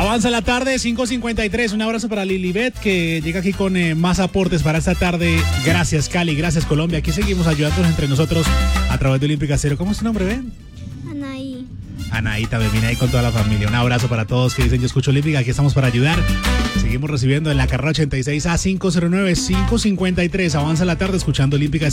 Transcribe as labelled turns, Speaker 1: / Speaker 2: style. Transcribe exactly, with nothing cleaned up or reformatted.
Speaker 1: Avanza la tarde, cinco cincuenta y tres. Un abrazo para Lilibet, que llega aquí con eh, más aportes para esta tarde. Gracias, Cali. Gracias, Colombia. Aquí seguimos ayudándonos entre nosotros a través de Olímpica Cero. ¿Cómo es tu nombre, Ben?
Speaker 2: Anaí.
Speaker 1: Anaí también viene ahí con toda la familia. Un abrazo para todos que dicen yo escucho Olímpica. Aquí estamos para ayudar. Seguimos recibiendo en la carrera ochenta y seis a cinco cero nueve, cinco cincuenta y tres. Avanza la tarde escuchando Olímpica Cero.